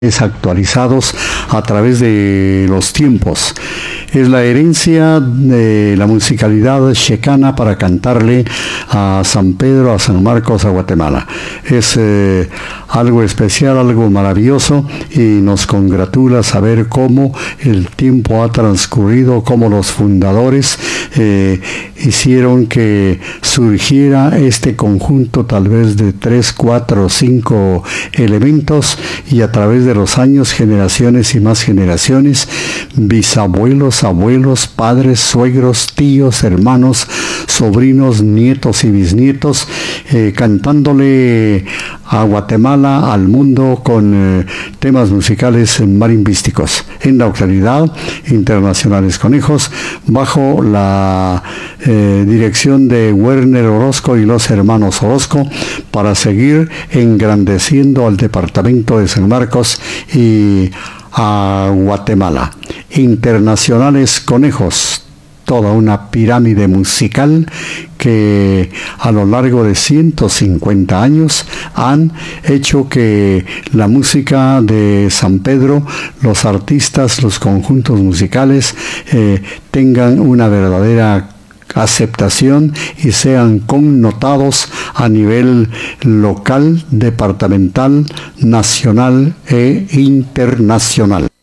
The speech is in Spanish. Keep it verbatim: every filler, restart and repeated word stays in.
actualizados a través de los tiempos. Es la herencia de la musicalidad checana para cantarle a San Pedro, a San Marcos, a Guatemala. Es eh, algo especial, algo maravilloso, y nos congratula saber cómo el tiempo ha transcurrido, cómo los fundadores eh, hicieron que surgiera este conjunto tal vez de tres, cuatro, cinco elementos, y a través de los años, generaciones y más generaciones, bisabuelos, abuelos, padres, suegros, tíos, hermanos, sobrinos, nietos y bisnietos, eh, cantándole a Guatemala, al mundo, con eh, temas musicales marimbísticos. En la actualidad, Internacionales Conejos, bajo la eh, dirección de Werner Orozco y los hermanos Orozco, para seguir engrandeciendo al departamento de San Marcos y a Guatemala. Internacionales Conejos, toda una pirámide musical que a lo largo de ciento cincuenta años han hecho que la música de San Pedro, los artistas, los conjuntos musicales eh, tengan una verdadera aceptación y sean connotados a nivel local, departamental, nacional e internacional.